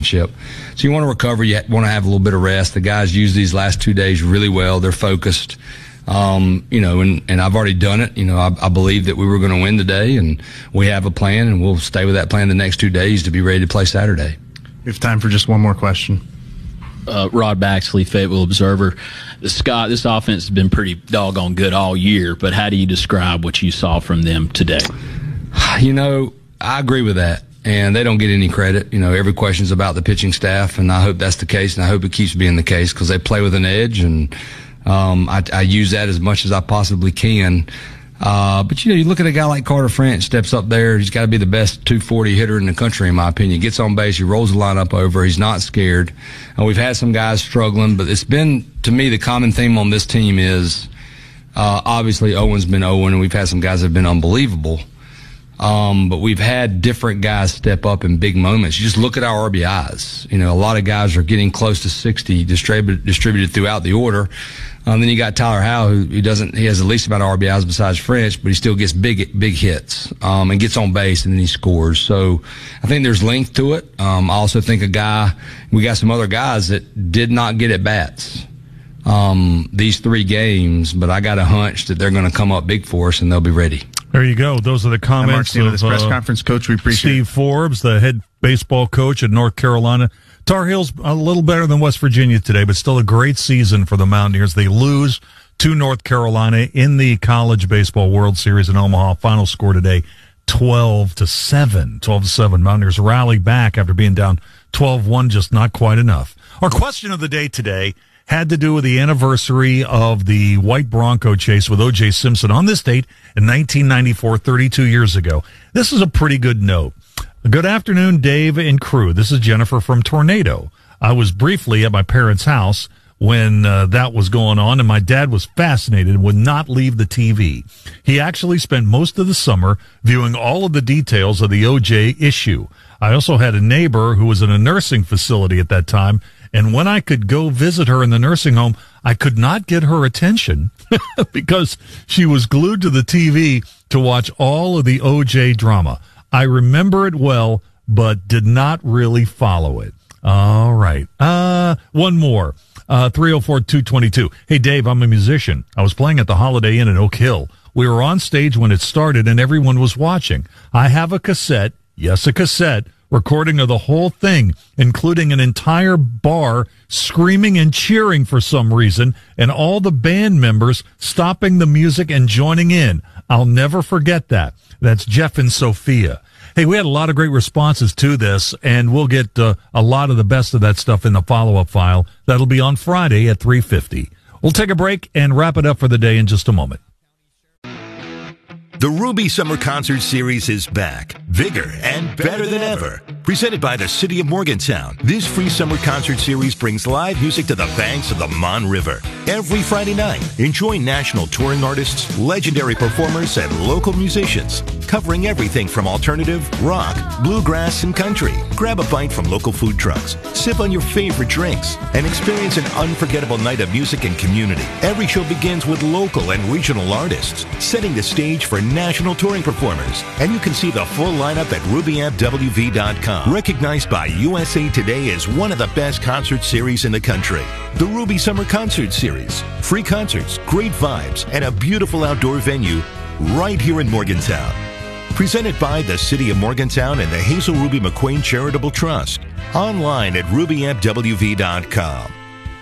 So you want to recover. You want to have a little bit of rest. The guys use these last 2 days really well. They're focused. And I've already done it. I believe that we were going to win today, and we have a plan, and we'll stay with that plan the next 2 days to be ready to play Saturday. We have time for just one more question. Rod Baxley, Fayetteville Observer. Scott, this offense has been pretty doggone good all year, but how do you describe what you saw from them today? I agree with that, and they don't get any credit. Every question's about the pitching staff, and I hope that's the case, and I hope it keeps being the case because they play with an edge, and I use that as much as I possibly can. But you look at a guy like Carter French, steps up there. He's got to be the best 240 hitter in the country, in my opinion. Gets on base. He rolls the lineup over. He's not scared. We've had some guys struggling, but it's been, to me, the common theme on this team is, obviously Owen's been Owen, and we've had some guys that have been unbelievable. But we've had different guys step up in big moments. You just look at our RBIs. A lot of guys are getting close to 60 distributed throughout the order. Then you got Tyler Howe, who he has the least amount of RBIs besides French, but he still gets big hits, and gets on base, and then he scores. So I think there's length to it. I also think we got some other guys that did not get at bats, these 3 games, but I got a hunch that they're going to come up big for us, and they'll be ready. There you go. Those are the comments of this press conference, Coach. We appreciate Steve Forbes, the head baseball coach at North Carolina. Tar Heels a little better than West Virginia today, but still a great season for the Mountaineers. They lose to North Carolina in the College Baseball World Series in Omaha. Final score today, 12-7. 12-7. Mountaineers rally back after being down 12-1, just not quite enough. Our question of the day today had to do with the anniversary of the white Bronco chase with O.J. Simpson on this date in 1994, 32 years ago. This is a pretty good note. Good afternoon, Dave and crew. This is Jennifer from Tornado. I was briefly at my parents' house when that was going on, and my dad was fascinated and would not leave the TV. He actually spent most of the summer viewing all of the details of the O.J. issue. I also had a neighbor who was in a nursing facility at that time, and when I could go visit her in the nursing home, I could not get her attention because she was glued to the TV to watch all of the O.J. drama. I remember it well, but did not really follow it. All right. One more. 304-222. Hey, Dave, I'm a musician. I was playing at the Holiday Inn in Oak Hill. We were on stage when it started, and everyone was watching. I have a cassette, recording of the whole thing, including an entire bar screaming and cheering for some reason, and all the band members stopping the music and joining in. I'll never forget that. That's Jeff and Sophia. Hey, we had a lot of great responses to this, and we'll get a lot of the best of that stuff in the follow-up file. That'll be on Friday at 3:50. We'll take a break and wrap it up for the day in just a moment. The Ruby Summer Concert Series is back, bigger and better than ever. Presented by the City of Morgantown, this free summer concert series brings live music to the banks of the Mon River. Every Friday night, enjoy national touring artists, legendary performers, and local musicians, covering everything from alternative, rock, bluegrass, and country. Grab a bite from local food trucks, sip on your favorite drinks, and experience an unforgettable night of music and community. Every show begins with local and regional artists, setting the stage for national touring performers. And you can see the full lineup at RubyAmpWV.com. Recognized by USA Today as one of the best concert series in the country. The Ruby Summer Concert Series. Free concerts, great vibes, and a beautiful outdoor venue right here in Morgantown. Presented by the City of Morgantown and the Hazel Ruby McQueen Charitable Trust. Online at RubyAmpWV.com.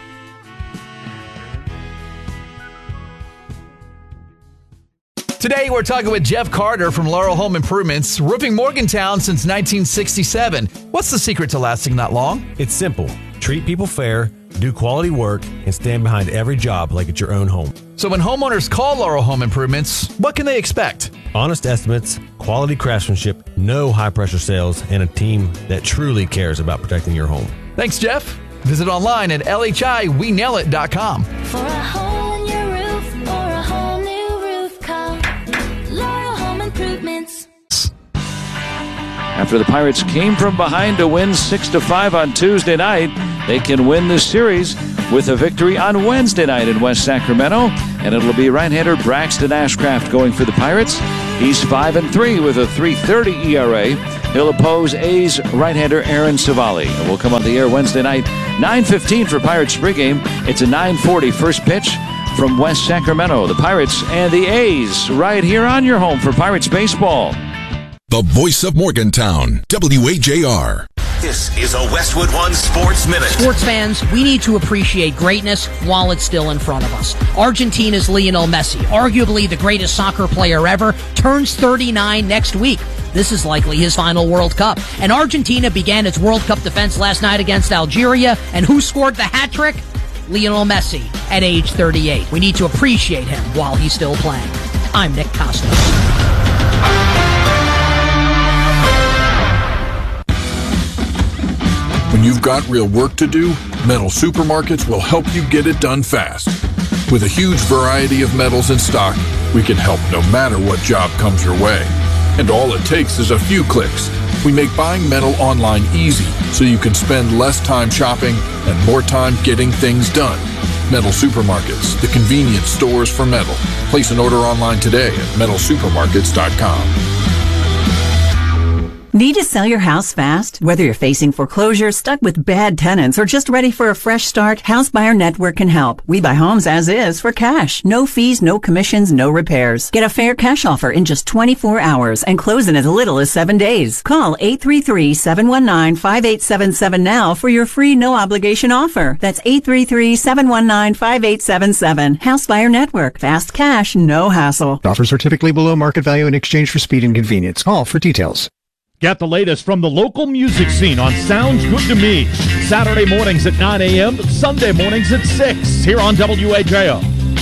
Today, we're talking with Jeff Carter from Laurel Home Improvements, roofing Morgantown since 1967. What's the secret to lasting that long? It's simple. Treat people fair, do quality work, and stand behind every job like it's your own home. So when homeowners call Laurel Home Improvements, what can they expect? Honest estimates, quality craftsmanship, no high-pressure sales, and a team that truly cares about protecting your home. Thanks, Jeff. Visit online at LHIWeNailIt.com. For a hole in your roof or a whole new roof, call Laurel Home Improvements. After the Pirates came from behind to win 6-5 on Tuesday night, they can win this series with a victory on Wednesday night in West Sacramento, and it'll be right-hander Braxton Ashcraft going for the Pirates. He's 5-3 with a .330 ERA. He'll oppose A's right-hander Aaron Savali. And we'll come on the air Wednesday night, 9:15 for Pirates pregame. It's a 9:40 first pitch from West Sacramento. The Pirates and the A's right here on your home for Pirates baseball. The voice of Morgantown, WAJR. This is a Westwood One Sports Minute. Sports fans, we need to appreciate greatness while it's still in front of us. Argentina's Lionel Messi, arguably the greatest soccer player ever, turns 39 next week. This is likely his final World Cup. And Argentina began its World Cup defense last night against Algeria. And who scored the hat trick? Lionel Messi at age 38. We need to appreciate him while he's still playing. I'm Nick Costos. When you've got real work to do, Metal Supermarkets will help you get it done fast. With a huge variety of metals in stock, we can help no matter what job comes your way. And all it takes is a few clicks. We make buying metal online easy so you can spend less time shopping and more time getting things done. Metal Supermarkets, the convenience stores for metal. Place an order online today at metalsupermarkets.com. Need to sell your house fast? Whether you're facing foreclosure, stuck with bad tenants, or just ready for a fresh start, House Buyer Network can help. We buy homes as is for cash. No fees, no commissions, no repairs. Get a fair cash offer in just 24 hours and close in as little as 7 days. Call 833-719-5877 now for your free no-obligation offer. That's 833-719-5877. House Buyer Network. Fast cash, no hassle. Offers are typically below market value in exchange for speed and convenience. Call for details. Get the latest from the local music scene on Sounds Good to Me. Saturday mornings at 9 a.m., Sunday mornings at 6, here on WAJO.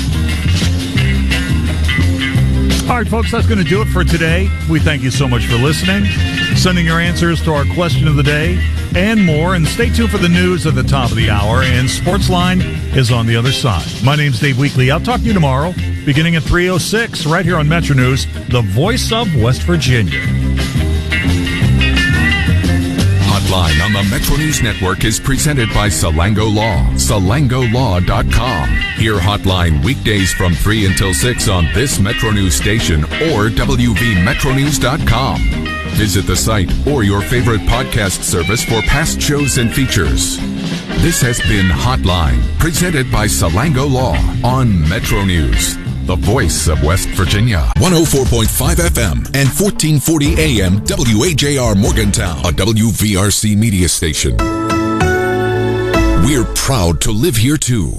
All right, folks, that's going to do it for today. We thank you so much for listening, sending your answers to our question of the day, and more. And stay tuned for the news at the top of the hour. And Sportsline is on the other side. My name's Dave Weekley. I'll talk to you tomorrow, beginning at 3:06, right here on Metro News, the voice of West Virginia. Hotline on the Metro News Network is presented by Salango Law, salangolaw.com. Hear Hotline weekdays from 3 until 6 on this Metro News station or wvmetronews.com. Visit the site or your favorite podcast service for past shows and features. This has been Hotline, presented by Salango Law on Metro News, the voice of West Virginia. 104.5 FM and 1440 AM WAJR Morgantown, a WVRC media station. We're proud to live here too.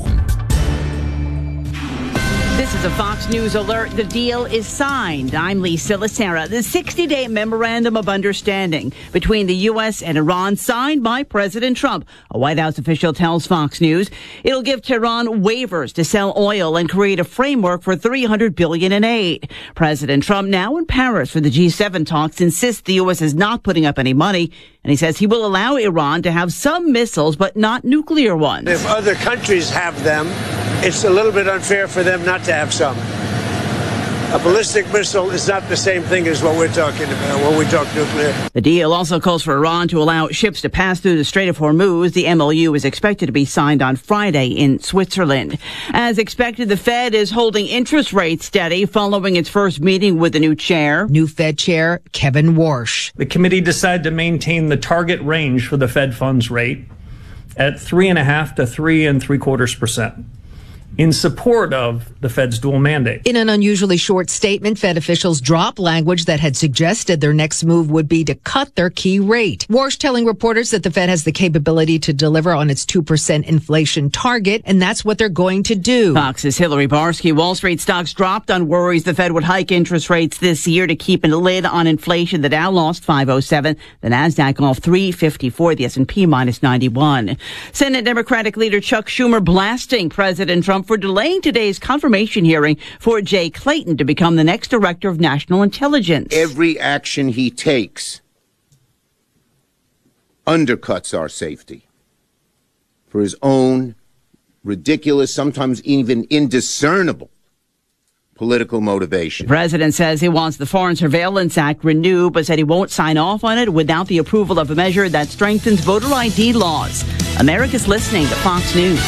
This is a Fox News alert. The deal is signed. I'm Lisa Lacera. The 60-day memorandum of understanding between the U.S. and Iran signed by President Trump. A White House official tells Fox News it'll give Tehran waivers to sell oil and create a framework for $300 billion in aid. President Trump, now in Paris for the G7 talks, insists the U.S. is not putting up any money. And he says he will allow Iran to have some missiles, but not nuclear ones. If other countries have them, it's a little bit unfair for them not to have some. A ballistic missile is not the same thing as what we're talking about when we talk nuclear. The deal also calls for Iran to allow ships to pass through the Strait of Hormuz. The MOU is expected to be signed on Friday in Switzerland. As expected, the Fed is holding interest rates steady following its first meeting with the new chair. New Fed Chair Kevin Warsh. The committee decided to maintain the target range for the Fed funds rate at 3.5% to 3.75%. in support of the Fed's dual mandate. In an unusually short statement, Fed officials dropped language that had suggested their next move would be to cut their key rate. Warsh telling reporters that the Fed has the capability to deliver on its 2% inflation target, and that's what they're going to do. Fox's Hillary Barsky. Wall Street stocks dropped on worries the Fed would hike interest rates this year to keep a lid on inflation. The Dow lost 507, the Nasdaq off 354, the S&P minus 91. Senate Democratic leader Chuck Schumer blasting President Trump for delaying today's confirmation hearing for Jay Clayton to become the next director of national intelligence. Every action he takes undercuts our safety for his own ridiculous, sometimes even indiscernible political motivation. The president says he wants the Foreign Surveillance Act renewed, but said he won't sign off on it without the approval of a measure that strengthens voter ID laws. America's listening to Fox News.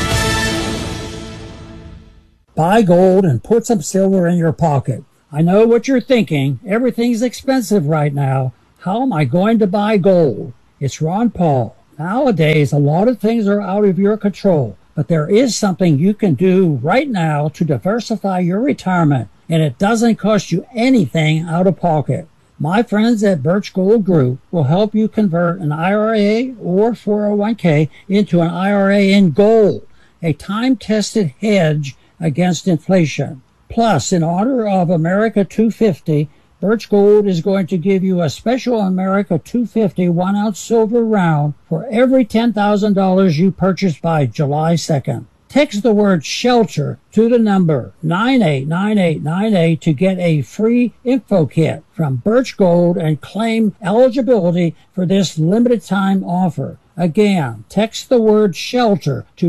Buy gold and put some silver in your pocket. I know what you're thinking. Everything's expensive right now. How am I going to buy gold? It's Ron Paul. Nowadays, a lot of things are out of your control, but there is something you can do right now to diversify your retirement, and it doesn't cost you anything out of pocket. My friends at Birch Gold Group will help you convert an IRA or 401k into an IRA in gold, a time-tested hedge against inflation. Plus, in honor of America 250, Birch Gold is going to give you a special America 250 1-ounce silver round for every $10,000 you purchase by July 2nd. Text the word SHELTER to the number 989898 to get a free info kit from Birch Gold and claim eligibility for this limited time offer. Again, text the word SHELTER to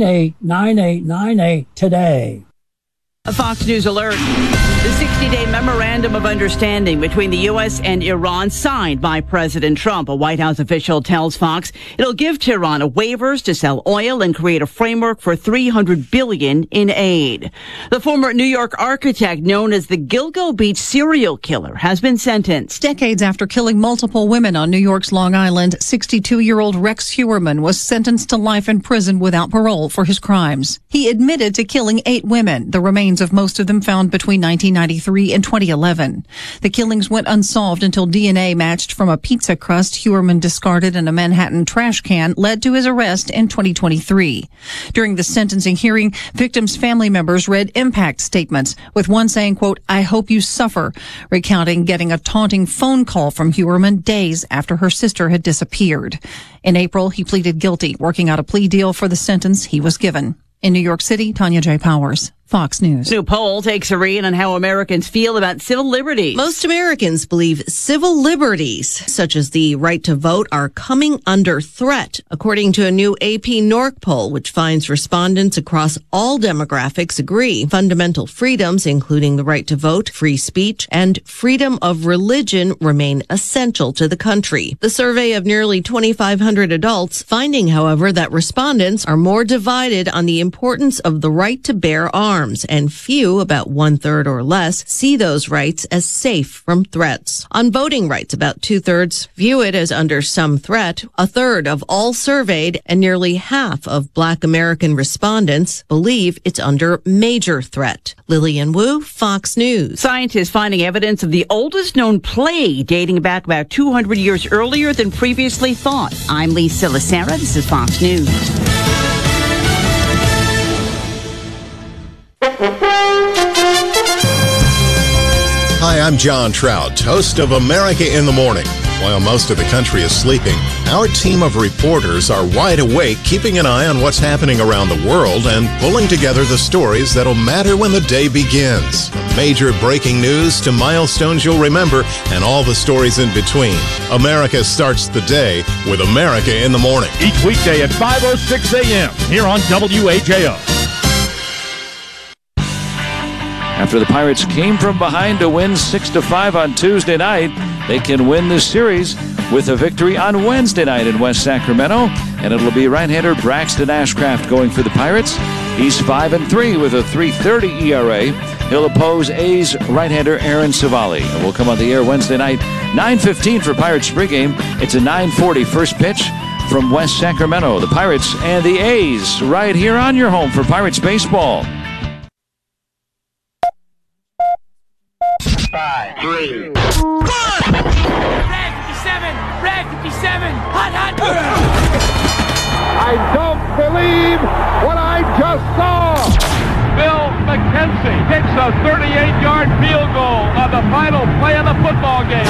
989898 today. A Fox News alert. The 60-day memorandum of understanding between the U.S. and Iran signed by President Trump. A White House official tells Fox it'll give Tehran waivers to sell oil and create a framework for $300 billion in aid. The former New York architect known as the Gilgo Beach serial killer has been sentenced. Decades after killing multiple women on New York's Long Island, 62-year-old Rex Heuermann was sentenced to life in prison without parole for his crimes. He admitted to killing 8 women, the remains of most of them found between 1993 and 2011. The killings went unsolved until DNA matched from a pizza crust Heuermann discarded in a Manhattan trash can led to his arrest in 2023. During the sentencing hearing, victims' family members read impact statements, with one saying, quote, "I hope you suffer," recounting getting a taunting phone call from Heuermann days after her sister had disappeared. In April, he pleaded guilty, working out a plea deal for the sentence he was given. In New York City, Tanya J. Powers, Fox News. New poll takes a read on how Americans feel about civil liberties. Most Americans believe civil liberties, such as the right to vote, are coming under threat, according to a new AP NORC poll, which finds respondents across all demographics agree fundamental freedoms, including the right to vote, free speech, and freedom of religion, remain essential to the country. The survey of nearly 2,500 adults, finding, however, that respondents are more divided on the importance of the right to bear arms, and few, about 1/3 or less, see those rights as safe from threats. On voting rights, about 2/3 view it as under some threat. 1/3 of all surveyed and nearly half of Black American respondents believe it's under major threat. Lillian Wu, Fox News. Scientists finding evidence of the oldest known plague dating back about 200 years earlier than previously thought. I'm Lee Silasera. This is Fox News. Hi, I'm John Trout, host of America in the Morning. While most of the country is sleeping, our team of reporters are wide awake, keeping an eye on what's happening around the world and pulling together the stories that'll matter when the day begins. Major breaking news to milestones you'll remember and all the stories in between. America starts the day with America in the Morning. Each weekday at 5:06 a.m. here on WAJO. After the Pirates came from behind to win 6-5 on Tuesday night, they can win the series with a victory on Wednesday night in West Sacramento, and it'll be right-hander Braxton Ashcraft going for the Pirates. He's 5-3 with a .330 ERA. He'll oppose A's right-hander Aaron Savali, and will come on the air Wednesday night, 9:15 for Pirates pregame. It's a 9:40 first pitch from West Sacramento. The Pirates and the A's right here on your home for Pirates baseball. 5, 3, 1. Red 57, hot. I don't believe what I just saw. Bill McKenzie hits a 38-yard field goal on the final play of the football game.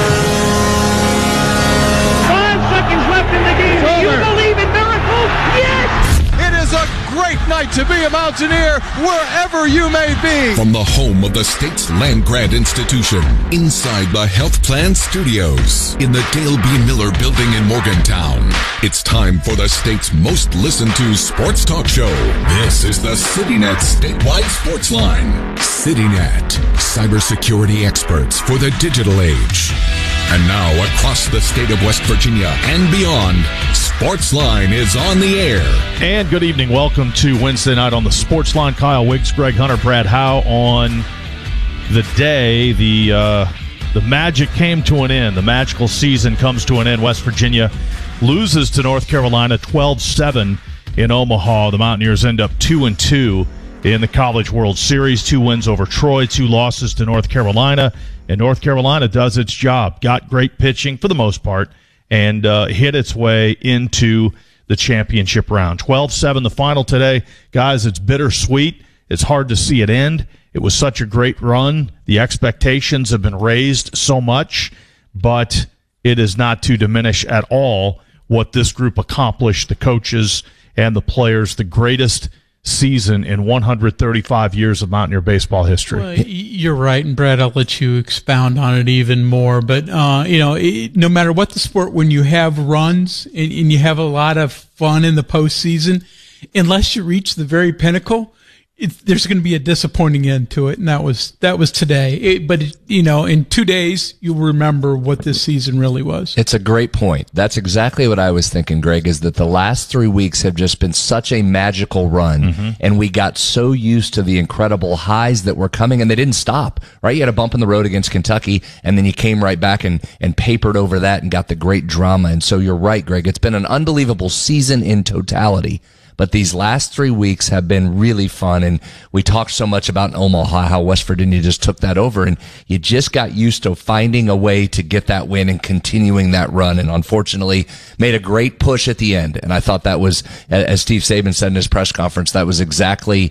5 seconds left in the game. Do you believe in miracles? Yes! It is a great night to be a Mountaineer wherever you may be. From the home of the state's land grant institution, inside the Health Plan Studios, in the Dale B. Miller Building in Morgantown, it's time for the state's most listened to sports talk show. This is the CityNet Statewide Sports Line. CityNet, cybersecurity experts for the digital age. And now, across the state of West Virginia and beyond, Sportsline is on the air. And good evening. Welcome to Wednesday night on the Sportsline. Kyle Wiggs, Greg Hunter, Brad Howe on the day. The the magic came to an end. The magical season comes to an end. West Virginia loses to North Carolina 12-7 in Omaha. The Mountaineers end up 2-2 in the College World Series. 2 wins over Troy, 2 losses to North Carolina. And North Carolina does its job. Got great pitching for the most part and hit its way into the championship round. 12-7 the final today. Guys, it's bittersweet. It's hard to see it end. It was such a great run. The expectations have been raised so much, but it is not to diminish at all what this group accomplished, the coaches and the players, the greatest season in 135 years of Mountaineer baseball history. Well, you're right, and Brad, I'll let you expound on it even more. But, no matter what the sport, when you have runs and you have a lot of fun in the postseason, unless you reach the very pinnacle, there's going to be a disappointing end to it, and that was today. But in 2 days, you'll remember what this season really was. It's a great point. That's exactly what I was thinking, Greg, is that the last 3 weeks have just been such a magical run, and we got so used to the incredible highs that were coming, and they didn't stop, right? You had a bump in the road against Kentucky, and then you came right back and papered over that and got the great drama. And so you're right, Greg. It's been an unbelievable season in totality. But these last 3 weeks have been really fun, and we talked so much about Omaha, how West Virginia just took that over, and you just got used to finding a way to get that win and continuing that run, and unfortunately made a great push at the end. And I thought that was, as Steve Saban said in his press conference, that was exactly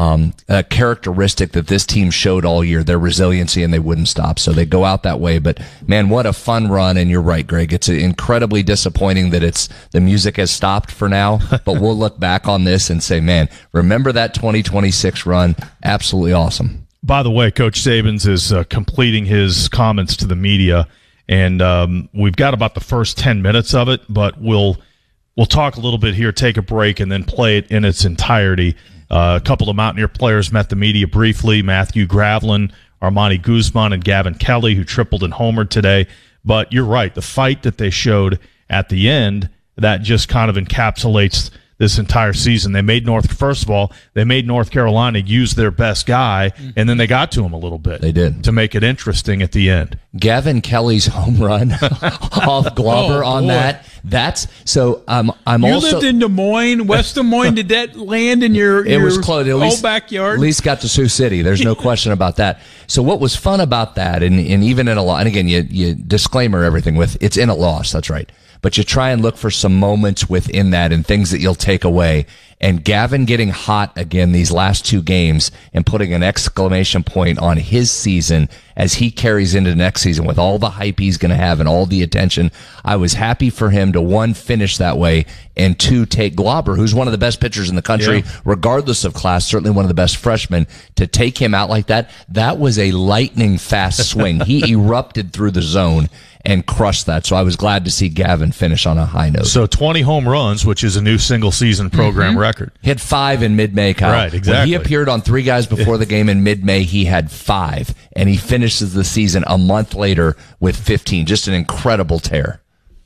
a characteristic that this team showed all year, their resiliency, and they wouldn't stop. So they go out that way. But man, what a fun run. And you're right, Greg. It's incredibly disappointing that the music has stopped for now, but we'll look back on this and say, man, remember that 2026 run? Absolutely awesome. By the way, Coach Sabans is completing his comments to the media, and we've got about the first 10 minutes of it, but we'll talk a little bit here, take a break, and then play it in its entirety. A couple of Mountaineer players met the media briefly, Matthew Gravlin, Armani Guzman, and Gavin Kelly, who tripled and homered today. But you're right, the fight that they showed at the end, that just kind of encapsulates this entire season. They made North Carolina use their best guy, and then they got to him a little bit. They did. To make it interesting at the end. Gavin Kelly's home run off Glauber on that. That's so. I'm you also. You lived in Des Moines, West Des Moines. Did that land in your? It was close. Old backyard. At least got to Sioux City. There's no question about that. So what was fun about that, and even in a loss, and again, you disclaimer everything with it's in a loss. That's right. But you try and look for some moments within that and things that you'll take away. And Gavin getting hot again these last 2 games and putting an exclamation point on his season as he carries into next season with all the hype he's going to have and all the attention. I was happy for him to, 1, finish that way, and 2, take Glauber, who's one of the best pitchers in the country, regardless of class, certainly one of the best freshmen, to take him out like that. That was a lightning fast swing. He erupted through the zone and crushed that. So I was glad to see Gavin finish on a high note. So 20 home runs, which is a new single-season program record. Hit 5 in mid-May, Kyle. Right, exactly. When he appeared on 3 guys before the game in mid-May, he had 5, and he finishes the season a month later with 15. Just an incredible tear.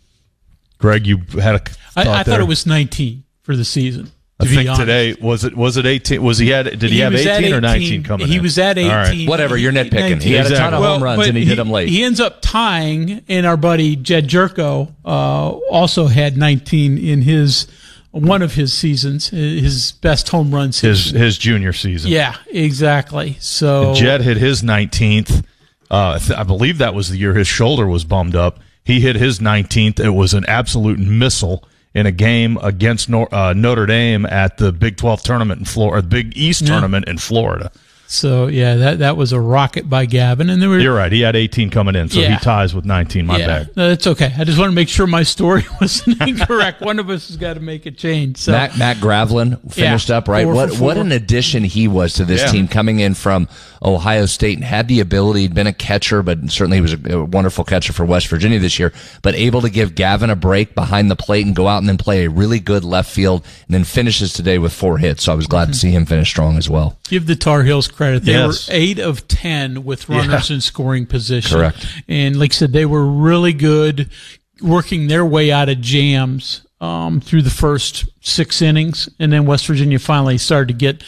Greg, you had a thought I thought there. It was 19 for the season. I think today was it 18? Did he have 18 or 19 coming in? He was at 18. Right. Whatever, you're nitpicking. He had a ton of home runs and he hit them late. He ends up tying, and our buddy Jed Jerko also had 19 in one of his seasons, his best home run season. His junior season. Yeah, exactly. So and Jed hit his 19th. I believe that was the year his shoulder was bummed up. He hit his 19th. It was an absolute missile in a game against Notre Dame at the Big 12 tournament in Florida, the Big East tournament in Florida. So yeah, that was a rocket by Gavin, and you're right. He had 18 coming in, so he ties with 19. My bad. No, that's okay. I just want to make sure my story wasn't incorrect. One of us has got to make a change. So Matt Gravlin finished up right. What an addition he was to this team, coming in from Ohio State and had the ability. He'd been a catcher, but certainly he was a wonderful catcher for West Virginia this year. But able to give Gavin a break behind the plate and go out and then play a really good left field, and then finishes today with 4 hits. So I was glad to see him finish strong as well. Give the Tar Heels credit. They were 8 of 10 with runners in scoring position. Correct. And like I said, they were really good working their way out of jams through the first 6 innings, and then West Virginia finally started to get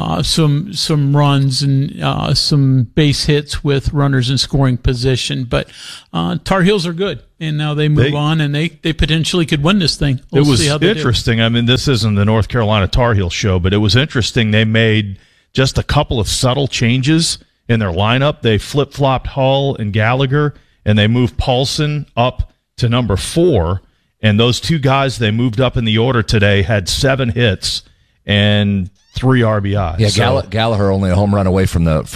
some runs and some base hits with runners in scoring position. But Tar Heels are good, and now they move on, and they potentially could win this thing. It was interesting. I mean, this isn't the North Carolina Tar Heel show, but it was interesting. They made just a couple of subtle changes in their lineup. They flip-flopped Hull and Gallagher, and they moved Paulson up to number 4. And those 2 guys they moved up in the order today had 7 hits and 3 RBIs. Yeah, Gallagher only a home run away from a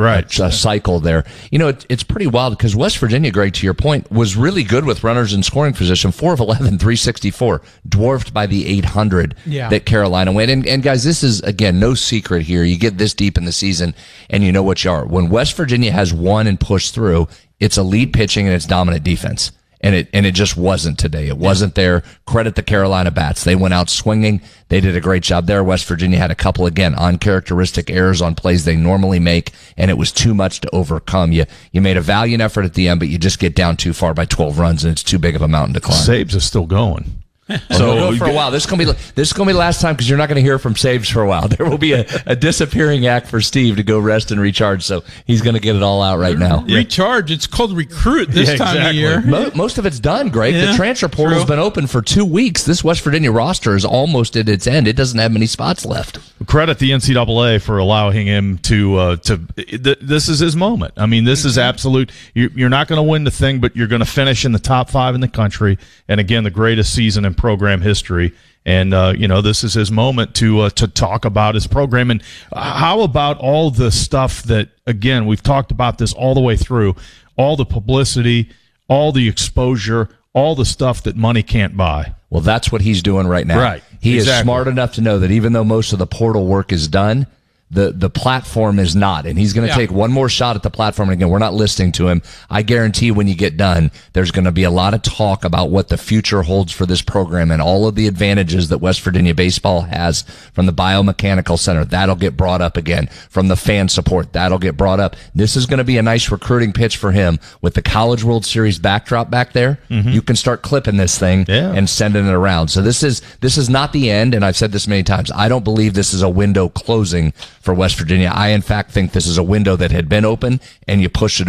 cycle there. You know, it's pretty wild because West Virginia, Greg, to your point, was really good with runners in scoring position. 4 of 11, 364, dwarfed by the 800 that Carolina went. And guys, this is, again, no secret here. You get this deep in the season and you know what you are. When West Virginia has won and pushed through, it's elite pitching and it's dominant defense. And it just wasn't today. It wasn't there. Credit the Carolina Bats. They went out swinging. They did a great job there. West Virginia had a couple, again, uncharacteristic errors on plays they normally make, and it was too much to overcome. You made a valiant effort at the end, but you just get down too far by 12 runs, and it's too big of a mountain to climb. Sabes is still going. So we'll go for a while. This is gonna be the last time because you're not going to hear from Sabes for a while. There will be a disappearing act for Steve to go rest and recharge. So he's going to get it all out right now. Recharge. It's called recruit this time of year. Most of it's done, Greg. The transfer portal's been open for 2 weeks. This West Virginia roster is almost at its end. It doesn't have many spots left. Credit the NCAA for allowing him to this is his moment. I mean, this is absolute. You're not going to win the thing, but you're going to finish in the top 5 in the country. And again, the greatest season in program history. And this is his moment to talk about his program. And how about all the stuff that, again, we've talked about this all the way through, all the publicity, all the exposure, all the stuff that money can't buy. Well, that's what he's doing right now. Right. He is smart enough to know that even though most of the portal work is done, the platform is not, and he's going to take one more shot at the platform. And again, we're not listening to him. I guarantee when you get done, there's going to be a lot of talk about what the future holds for this program and all of the advantages that West Virginia baseball has from the biomechanical center. That'll get brought up again. From the fan support, that'll get brought up. This is going to be a nice recruiting pitch for him with the College World Series backdrop back there. You can start clipping this thing and sending it around. So this is not the end, and I've said this many times. I don't believe this is a window closing for West Virginia. I, in fact, think this is a window that had been open, and you pushed it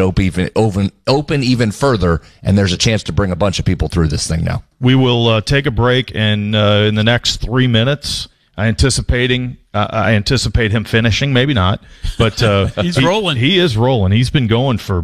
open even further, and there's a chance to bring a bunch of people through this thing now. We will take a break, and in the next 3 minutes, I anticipate him finishing. Maybe not, but he's rolling. He is rolling. He's been going for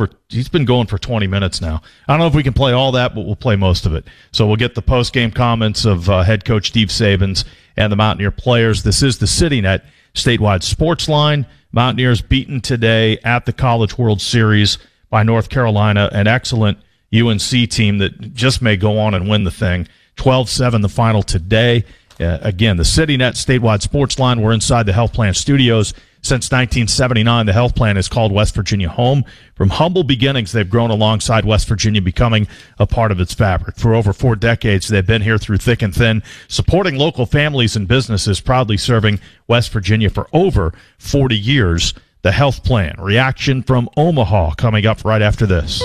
20 minutes now. I don't know if we can play all that, but we'll play most of it. So we'll get the post-game comments of head coach Steve Sabins and the Mountaineer players. This is the CityNet statewide sports line. Mountaineers beaten today at the College World Series by North Carolina, an excellent UNC team that just may go on and win the thing. 12-7 the final today. Again, the CityNet statewide sports line. We're inside the Health Plan Studios. Since 1979, the Health Plan is called West Virginia home. From humble beginnings, they've grown alongside West Virginia, becoming a part of its fabric. For over 4 decades, they've been here through thick and thin, supporting local families and businesses, proudly serving West Virginia for over 40 years. The Health Plan. Reaction from Omaha coming up right after this.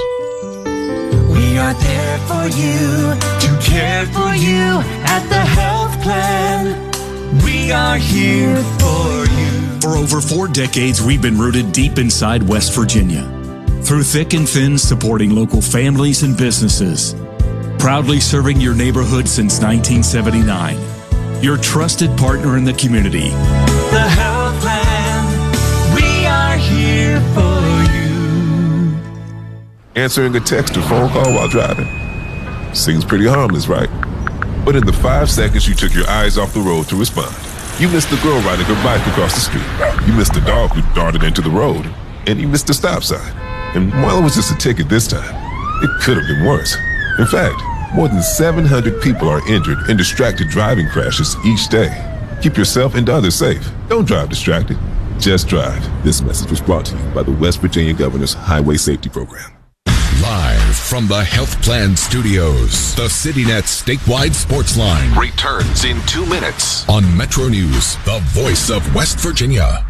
We are there for you, to care for you at the Health Plan. We are here for you. For over 4 decades, we've been rooted deep inside West Virginia. Through thick and thin, supporting local families and businesses. Proudly serving your neighborhood since 1979. Your trusted partner in the community. The Health Plan. We are here for you. Answering a text or phone call while driving. Seems pretty harmless, right? But in the 5 seconds you took your eyes off the road to respond, you missed the girl riding her bike across the street. You missed the dog who darted into the road. And you missed the stop sign. And while it was just a ticket this time, it could have been worse. In fact, more than 700 people are injured in distracted driving crashes each day. Keep yourself and others safe. Don't drive distracted. Just drive. This message was brought to you by the West Virginia Governor's Highway Safety Program. Live from the Health Plan Studios, the CityNet statewide sports line returns in 2 minutes on Metro News, the voice of West Virginia.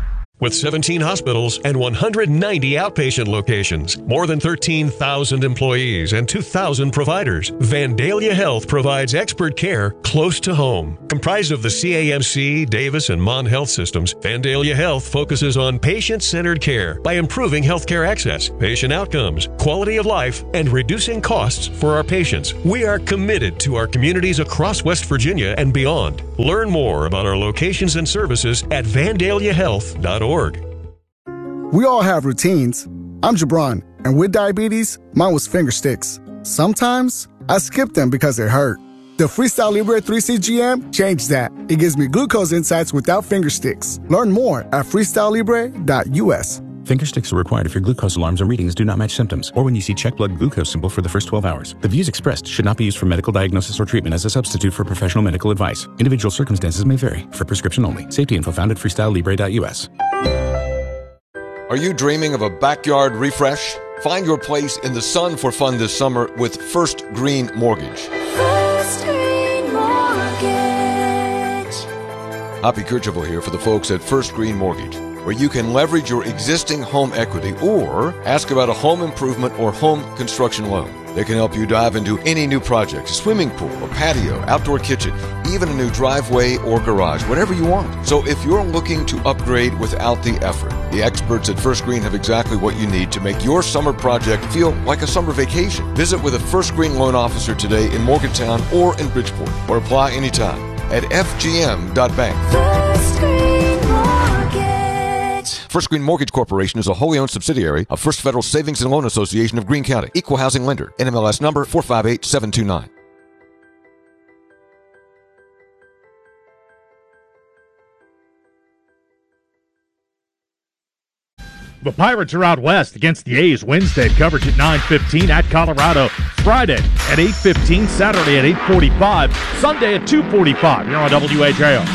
with 17 hospitals and 190 outpatient locations, more than 13,000 employees and 2,000 providers. Vandalia Health provides expert care close to home. Comprised of the CAMC, Davis, and Mon Health systems, Vandalia Health focuses on patient-centered care by improving healthcare access, patient outcomes, quality of life, and reducing costs for our patients. We are committed to our communities across West Virginia and beyond. Learn more about our locations and services at vandaliahealth.org. We all have routines. I'm Jabron, and with diabetes, mine was finger sticks. Sometimes I skip them because it hurt. The Freestyle Libre 3CGM changed that. It gives me glucose insights without finger sticks. Learn more at freestylelibre.us. Finger sticks are required if your glucose alarms or readings do not match symptoms, or when you see check blood glucose symbol for the first 12 hours. The views expressed should not be used for medical diagnosis or treatment as a substitute for professional medical advice. Individual circumstances may vary. For prescription only. Safety info found at freestylelibre.us. Are you dreaming of a backyard refresh? Find your place in the sun for fun this summer with First Green Mortgage. First Green Mortgage. Hoppy Kercheval here for the folks at First Green Mortgage, where you can leverage your existing home equity or ask about a home improvement or home construction loan. They can help you dive into any new project, a swimming pool, a patio, outdoor kitchen, even a new driveway or garage, whatever you want. So if you're looking to upgrade without the effort, the experts at First Green have exactly what you need to make your summer project feel like a summer vacation. Visit with a First Green loan officer today in Morgantown or in Bridgeport, or apply anytime at fgm.bank. First Green Mortgage. First Green Mortgage Corporation is a wholly owned subsidiary of First Federal Savings and Loan Association of Greene County. Equal housing lender. NMLS number 458729. The Pirates are out west against the A's Wednesday. Coverage at 9:15 at Colorado. Friday at 8:15. Saturday at 8:45. Sunday at 2:45. Here on WHIO.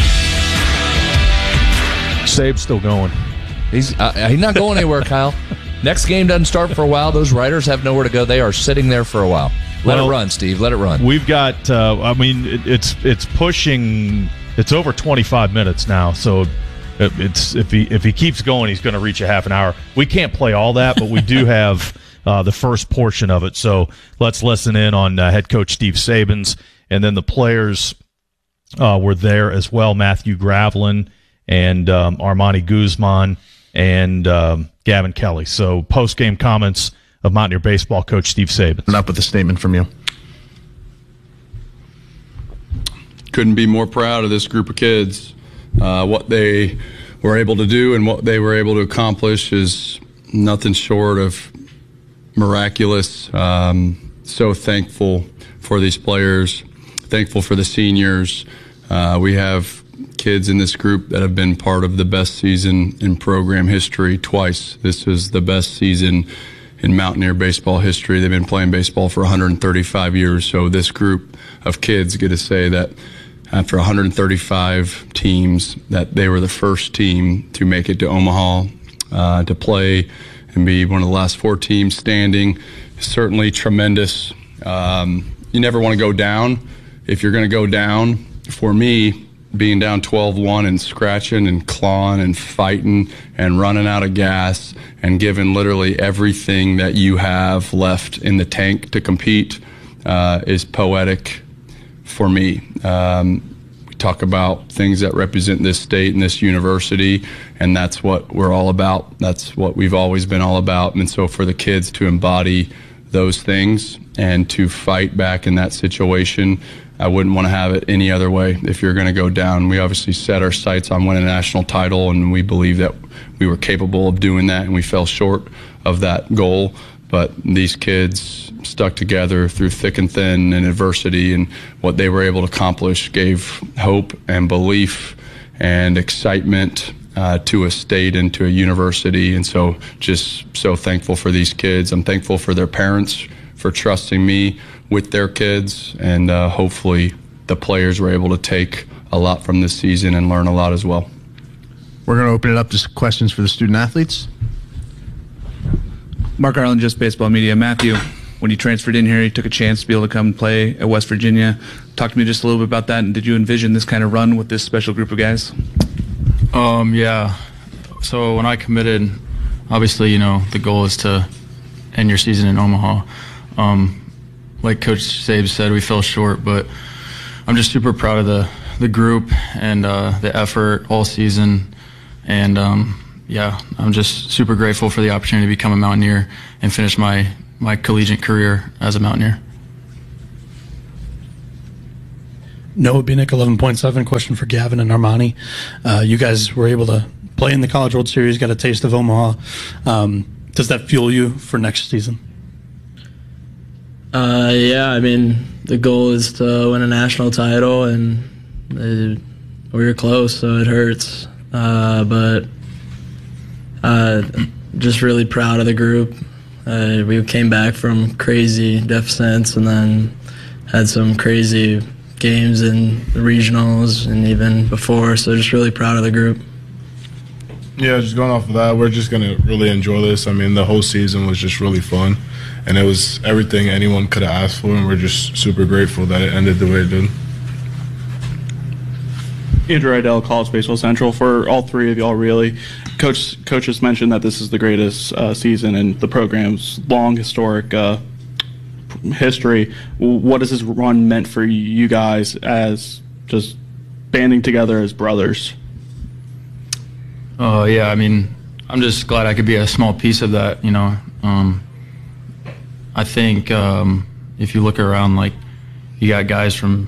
Sabe's still going. He's not going anywhere, Kyle. Next game doesn't start for a while. Those writers have nowhere to go. They are sitting there for a while. Let it run, Steve. Let it run. We've got. It's pushing. It's over 25 minutes now. So. If he keeps going, he's going to reach a half an hour. We can't play all that, but we do have the first portion of it. So let's listen in on head coach Steve Sabins, and then the players were there as well. Matthew Gravelin and Armani Guzman and Gavin Kelly. So post-game comments of Mountaineer baseball coach Steve Sabins. Up with a statement from you. Couldn't be more proud of this group of kids. What they were able to do and what they were able to accomplish is nothing short of miraculous. So thankful for these players, thankful for the seniors. We have kids in this group that have been part of the best season in program history twice. This is the best season in Mountaineer baseball history. They've been playing baseball for 135 years, so this group of kids get to say that after 135 teams, that they were the first team to make it to Omaha to play and be one of the last four teams standing. Certainly tremendous. You never want to go down. If you're going to go down, for me, being down 12-1 and scratching and clawing and fighting and running out of gas and giving literally everything that you have left in the tank to compete is poetic for me. We talk about things that represent this state and this university, and that's what we're all about. That's what we've always been all about. And so for the kids to embody those things and to fight back in that situation, I wouldn't want to have it any other way. If you're going to go down, we obviously set our sights on winning a national title, and we believe that we were capable of doing that, and we fell short of that goal. But these kids stuck together through thick and thin and adversity, and what they were able to accomplish gave hope and belief and excitement to a state and to a university. And so just so thankful for these kids. I'm thankful for their parents for trusting me with their kids, and hopefully the players were able to take a lot from this season and learn a lot as well. We're going to open it up to questions for the student athletes. Mark Arlen, Just Baseball Media. Matthew, when you transferred in here, you took a chance to be able to come play at West Virginia. Talk to me just a little bit about that, and did you envision this kind of run with this special group of guys? Yeah. So when I committed, obviously, the goal is to end your season in Omaha. Like Coach Sabe said, we fell short, but I'm just super proud of the group and the effort all season. And, I'm just super grateful for the opportunity to become a Mountaineer and finish my collegiate career as a Mountaineer. Noah Bieniek, 11.7. Question for Gavin and Armani. You guys were able to play in the College World Series, got a taste of Omaha. Does that fuel you for next season? The goal is to win a national title, and we were close, so it hurts. But just really proud of the group. We came back from crazy deficits and then had some crazy games in the regionals and even before, so just really proud of the group. Yeah, just going off of that, we're just going to really enjoy this. I mean, the whole season was just really fun, and it was everything anyone could have asked for, and we're just super grateful that it ended the way it did. Andrew Idell, College Baseball Central. For all three of y'all, really, Coach has mentioned that this is the greatest season in the program's long historic history. What has this run meant for you guys as just banding together as brothers? I'm just glad I could be a small piece of that. I think if you look around, you got guys from,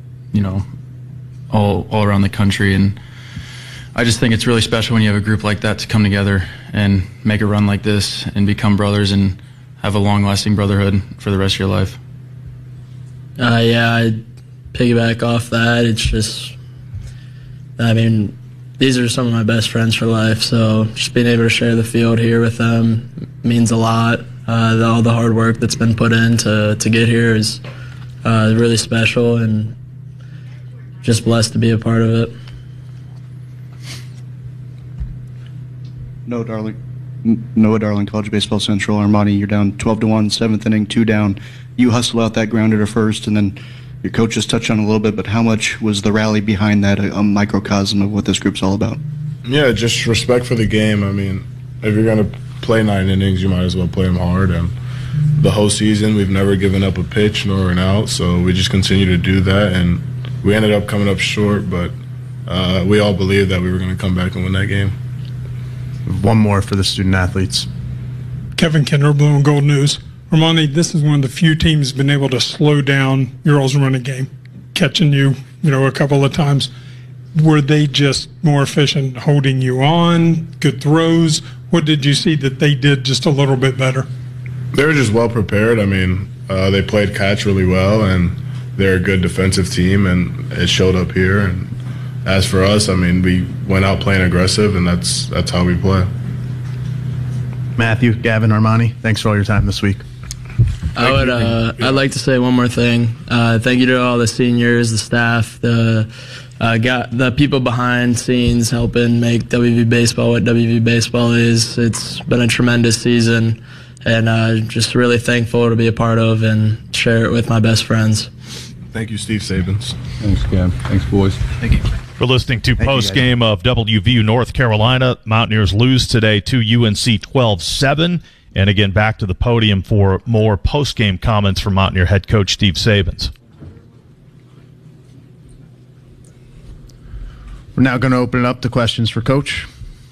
all around the country, and I just think it's really special when you have a group like that to come together and make a run like this and become brothers and have a long-lasting brotherhood for the rest of your life. I'd piggyback off that. It's just, these are some of my best friends for life, so just being able to share the field here with them means a lot. All the hard work that's been put in to get here is really special, and just blessed to be a part of it. Noah Darling, College Baseball Central. Armani, you're down 12-1, seventh inning, 2 down. You hustle out that grounder to first, and then your coach just touched on it a little bit, but how much was the rally behind that a microcosm of what this group's all about? Yeah, just respect for the game. I mean, if you're going to play 9 innings, you might as well play them hard. And the whole season, we've never given up a pitch nor an out, so we just continue to do that. And we ended up coming up short, but we all believed that we were going to come back and win that game. One more for the student athletes. Kevin Kinder, Blue and Gold News. Armani, this is one of the few teams been able to slow down your all's running game, catching you, a couple of times. Were they just more efficient holding you on, good throws? What did you see that they did just a little bit better? They were just well prepared. I mean, they played catch really well, and they're a good defensive team, and it showed up here. And as for us, we went out playing aggressive, and that's how we play. Matthew, Gavin, Armani, thanks for all your time this week. I'd like to say one more thing. Thank you to all the seniors, the staff, the people behind scenes helping make WV Baseball what WV Baseball is. It's been a tremendous season, and just really thankful to be a part of and share it with my best friends. Thank you, Steve Sabins. Thanks, Gab. Thanks, boys. Thank you. We're listening to post-game of WVU North Carolina. Mountaineers lose today to UNC 12-7. And again, back to the podium for more post-game comments from Mountaineer head coach Steve Sabins. We're now going to open it up to questions for Coach.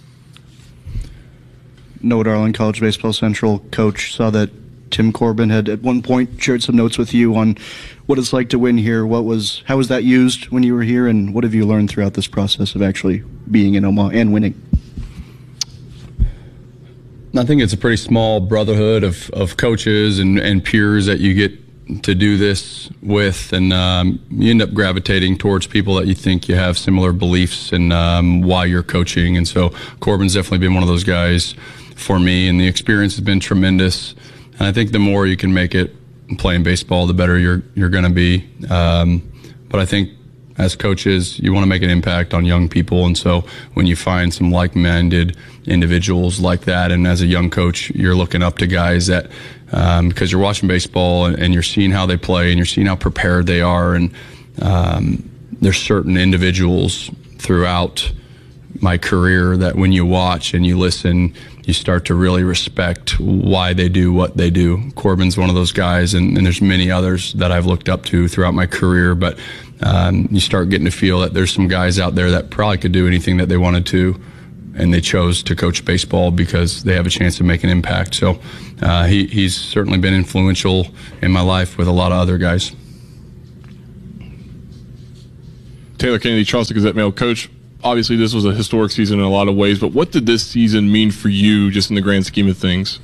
Noah Darling, College Baseball Central. Coach, saw that Tim Corbin had at one point shared some notes with you on what it's like to win here. How was that used when you were here, and what have you learned throughout this process of actually being in Omaha and winning? I think it's a pretty small brotherhood of coaches and peers that you get to do this with, and you end up gravitating towards people that you think you have similar beliefs and why you're coaching. And so Corbin's definitely been one of those guys for me, and the experience has been tremendous. And I think the more you can make it playing baseball, the better you're going to be. But I think as coaches, you want to make an impact on young people. And so when you find some like-minded individuals like that, and as a young coach, you're looking up to guys that, because you're watching baseball and you're seeing how they play and you're seeing how prepared they are. And there's certain individuals throughout my career that when you watch and you listen, you start to really respect why they do what they do. Corbin's one of those guys, and there's many others that I've looked up to throughout my career, but you start getting to feel that there's some guys out there that probably could do anything that they wanted to, and they chose to coach baseball because they have a chance to make an impact. So he's certainly been influential in my life with a lot of other guys. Taylor Kennedy, Charleston Gazette-Mail. Coach, obviously this was a historic season in a lot of ways, but what did this season mean for you just in the grand scheme of things?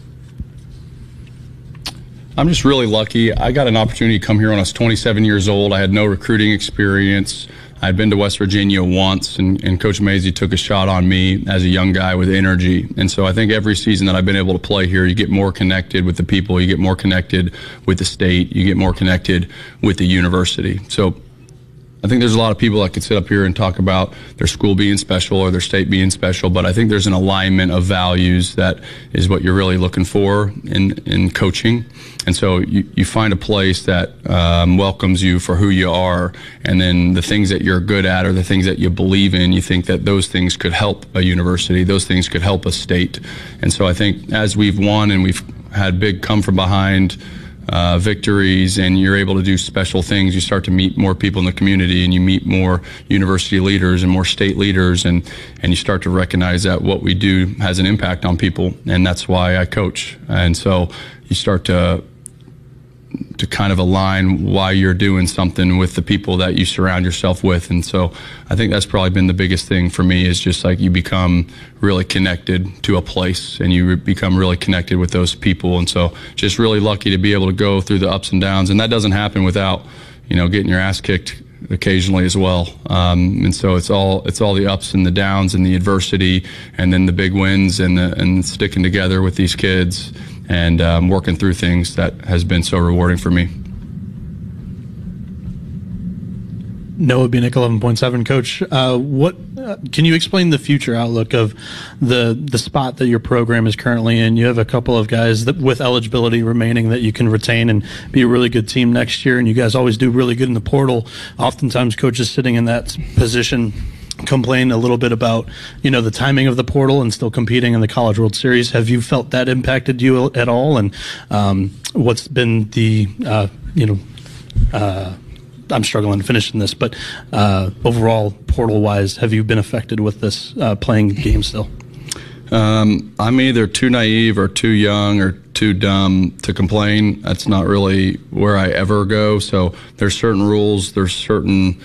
I'm just really lucky. I got an opportunity to come here when I was 27 years old. I had no recruiting experience. I'd been to West Virginia once, and Coach Mazey took a shot on me as a young guy with energy. And so I think every season that I've been able to play here, you get more connected with the people, you get more connected with the state, you get more connected with the university. So I think there's a lot of people that could sit up here and talk about their school being special or their state being special, but I think there's an alignment of values that is what you're really looking for in coaching. And so you find a place that welcomes you for who you are, and then the things that you're good at or the things that you believe in, you think that those things could help a university, those things could help a state. And so I think as we've won and we've had big come from behind victories, and you're able to do special things, you start to meet more people in the community, and you meet more university leaders and more state leaders, and you start to recognize that what we do has an impact on people, and that's why I coach. And so you start to kind of align why you're doing something with the people that you surround yourself with. And so I think that's probably been the biggest thing for me, is just like you become really connected to a place, and you become really connected with those people. And so just really lucky to be able to go through the ups and downs, and that doesn't happen without, getting your ass kicked occasionally as well. And so it's all the ups and the downs and the adversity, and then the big wins, and sticking together with these kids and working through things that has been so rewarding for me. Noah Bieniek, 11.7. Coach, what can you explain the future outlook of the spot that your program is currently in? You have a couple of guys that with eligibility remaining that you can retain and be a really good team next year, and you guys always do really good in the portal. Oftentimes coaches sitting in that position complain a little bit about, the timing of the portal and still competing in the College World Series. Have you felt that impacted you at all? And what's been the, I'm struggling finishing this, but overall, portal-wise, have you been affected with this playing game still? I'm either too naive or too young or too dumb to complain. That's not really where I ever go. So there's certain rules, there's certain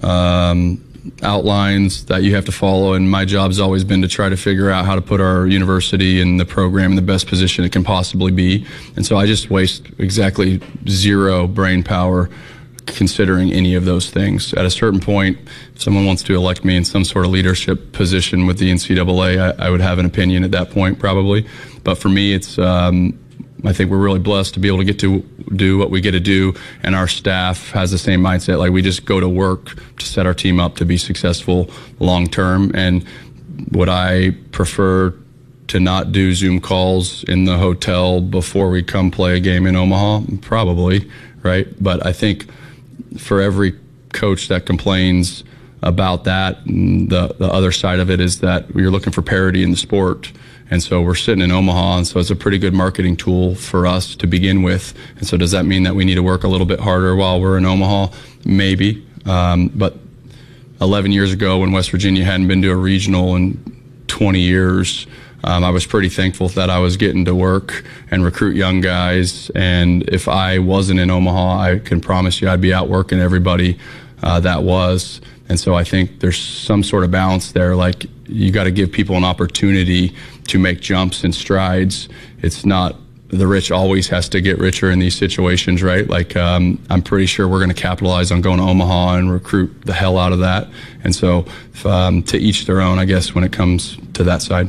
outlines that you have to follow, and my job's always been to try to figure out how to put our university and the program in the best position it can possibly be. And so I just waste exactly zero brain power considering any of those things. At a certain point, if someone wants to elect me in some sort of leadership position with the NCAA, I would have an opinion at that point probably. But for me, it's I think we're really blessed to be able to get to do what we get to do, and our staff has the same mindset. Like, we just go to work to set our team up to be successful long term. And would I prefer to not do Zoom calls in the hotel before we come play a game in Omaha? Probably, right? But I think for every coach that complains about that, the other side of it is that you're looking for parity in the sport. And so we're sitting in Omaha, and so it's a pretty good marketing tool for us to begin with. And so does that mean that we need to work a little bit harder while we're in Omaha? Maybe. But 11 years ago, when West Virginia hadn't been to a regional in 20 years, I was pretty thankful that I was getting to work and recruit young guys. And if I wasn't in Omaha, I can promise you I'd be out working everybody that was. And so I think there's some sort of balance there. Like, you got to give people an opportunity to make jumps and strides. It's not the rich always has to get richer in these situations, right? Like, I'm pretty sure we're going to capitalize on going to Omaha and recruit the hell out of that. And so to each their own, I guess, when it comes to that side.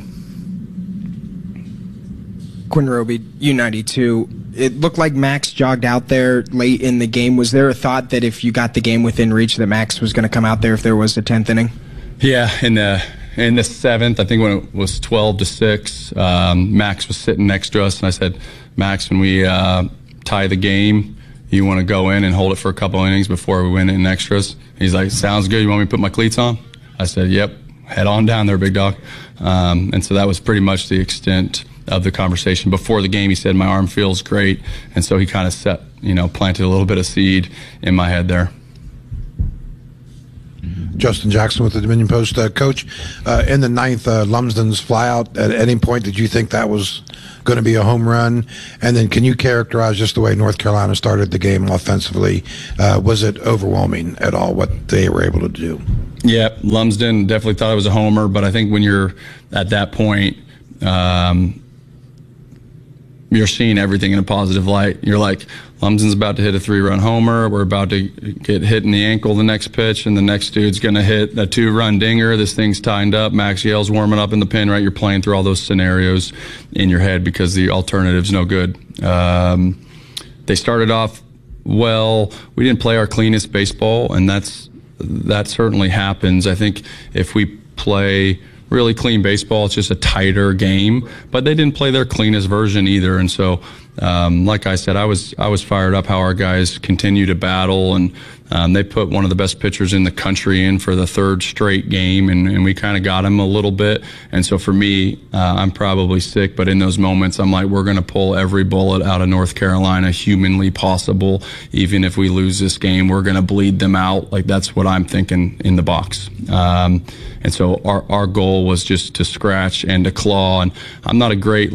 Quinn Roby, U92. It looked like Max jogged out there late in the game. Was there a thought that if you got the game within reach that Max was going to come out there if there was a 10th inning? Yeah, in the seventh, I think when it was 12-6, Max was sitting next to us, and I said, Max, when we tie the game, you want to go in and hold it for a couple innings before we win in extras? He's like, sounds good. You want me to put my cleats on? I said, yep. head on down there, big dog. And so that was pretty much the extent of the conversation. Before the game, he said, my arm feels great. And so he kind of planted a little bit of seed in my head there. Justin Jackson with the Dominion Post. Coach, in the ninth, Lumsden's fly out, at any point did you think that was going to be a home run? And then can you characterize just the way North Carolina started the game offensively? Was it overwhelming at all what they were able to do? Yeah, Lumsden definitely thought it was a homer, but I think when you're at that point, you're seeing everything in a positive light. You're like, Lumsden's about to hit a 3-run homer. We're about to get hit in the ankle the next pitch, and the next dude's going to hit a 2-run dinger. This thing's tied up. Max Yale's warming up in the pen, right? You're playing through all those scenarios in your head because the alternative's no good. They started off well. We didn't play our cleanest baseball, and that certainly happens. I think if we play really clean baseball, it's just a tighter game, but they didn't play their cleanest version either. And so, like I said, I was fired up how our guys continue to battle, and they put one of the best pitchers in the country in for the 3rd straight game, and we kind of got him a little bit. And so for me, I'm probably sick, but in those moments, I'm like, we're going to pull every bullet out of North Carolina humanly possible. Even if we lose this game, we're going to bleed them out. Like, that's what I'm thinking in the box. And so our goal was just to scratch and to claw. And I'm not a great,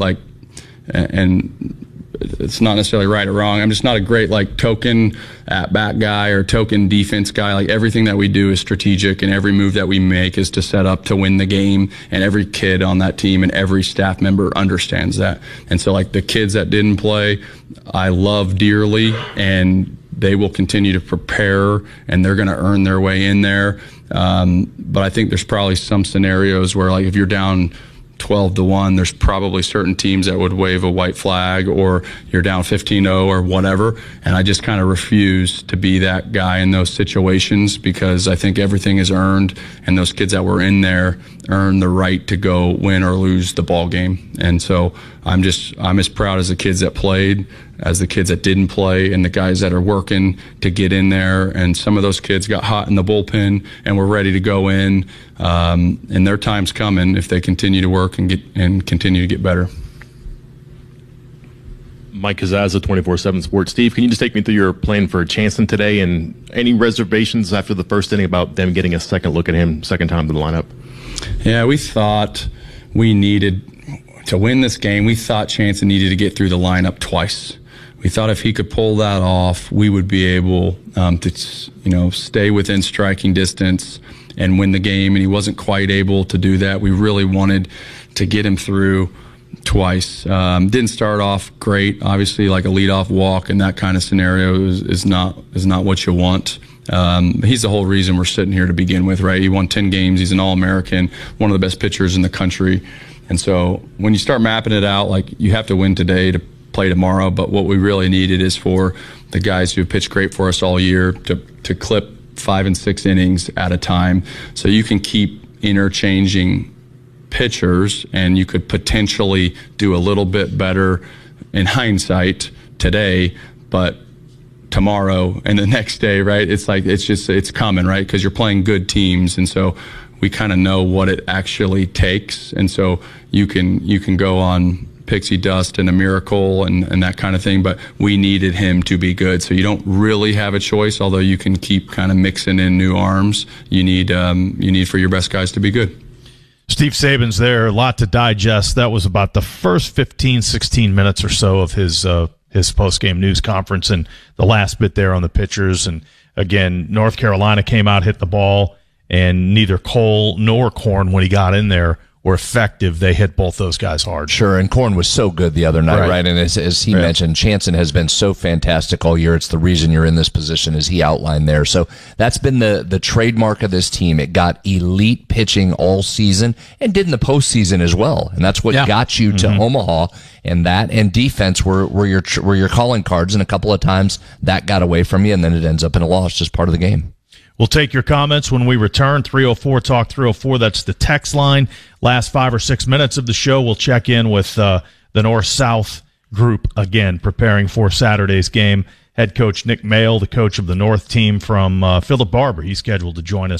and it's not necessarily right or wrong. I'm just not a great token at-bat guy or token defense guy. Like, everything that we do is strategic, and every move that we make is to set up to win the game. And every kid on that team and every staff member understands that. And so, the kids that didn't play, I love dearly, and they will continue to prepare, and they're going to earn their way in there. But I think there's probably some scenarios where, if you're down 12-1, there's probably certain teams that would wave a white flag, or you're down 15-0 or whatever. And I just kind of refuse to be that guy in those situations, because I think everything is earned, and those kids that were in there earn the right to go win or lose the ball game. And so I'm as proud as the kids that played as the kids that didn't play, and the guys that are working to get in there. And some of those kids got hot in the bullpen and were ready to go in. And their time's coming if they continue to work and continue to get better. Mike Kazaza, 24/7 Sports. Steve, can you just take me through your plan for Chanson today, and any reservations after the first inning about them getting a second look at him, second time to the lineup? Yeah, we thought we needed to win this game. We thought Chanson needed to get through the lineup twice. We thought if he could pull that off, we would be able to, stay within striking distance and win the game. And he wasn't quite able to do that. We really wanted to get him through twice. Didn't start off great. Obviously, like a leadoff walk and that kind of scenario is not what you want. He's the whole reason we're sitting here to begin with, right? He won 10 games. He's an All-American, one of the best pitchers in the country. And so when you start mapping it out, you have to win today to play tomorrow. But what we really needed is for the guys who have pitched great for us all year to clip 5 and 6 innings at a time, so you can keep interchanging pitchers, and you could potentially do a little bit better in hindsight today, but tomorrow and the next day, right? It's coming, right? Because you're playing good teams, and so we kind of know what it actually takes, and so you can go on pixie dust and a miracle and that kind of thing, but we needed him to be good. So you don't really have a choice, although you can keep kind of mixing in new arms. You need for your best guys to be good. Steve Saban's there, a lot to digest. That was about the first 15, 16 minutes or so of his post-game news conference, and the last bit there on the pitchers. And again, North Carolina came out, hit the ball, and neither Cole nor Korn, when he got in there, were effective. They hit both those guys hard. Sure, and Korn was so good the other night, right? And as he mentioned, Chanson has been so fantastic all year. It's the reason you're in this position, as he outlined there. So that's been the trademark of this team. It got elite pitching all season and did in the postseason as well. And that's what got you to Omaha. And that and defense were your calling cards, and a couple of times that got away from you, and then it ends up in a loss, just part of the game. We'll take your comments when we return. 304-TALK 304. That's the text line. Last 5 or 6 minutes of the show, we'll check in with the North-South group again, preparing for Saturday's game. Head coach Nick Mayle, the coach of the North team from Philip Barber. He's scheduled to join us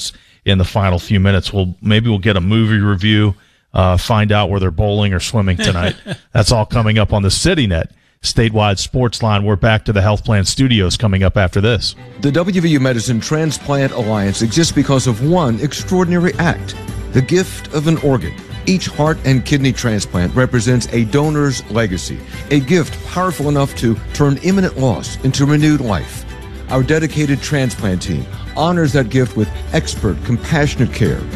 in the final few minutes. Maybe we'll get a movie review, find out where they're bowling or swimming tonight. That's all coming up on the CityNet statewide sports line. We're back to the Health Plan Studios coming up after this. The WVU Medicine Transplant Alliance exists because of one extraordinary act, the gift of an organ. Each heart and kidney transplant represents a donor's legacy, a gift powerful enough to turn imminent loss into renewed life. Our dedicated transplant team honors that gift with expert, compassionate care,